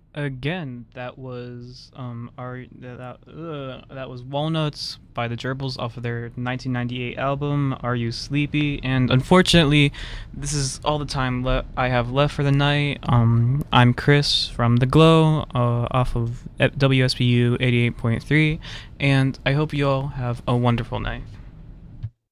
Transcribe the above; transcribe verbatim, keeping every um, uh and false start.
Again, that was um our that uh, that was Walnuts by the Gerbils off of their nineteen ninety-eight album Are You Sleepy? And unfortunately, this is all the time le- I have left for the night. Um I'm Chris from The Glow uh, off of W S P U eighty-eight point three, and I hope you all have a wonderful night.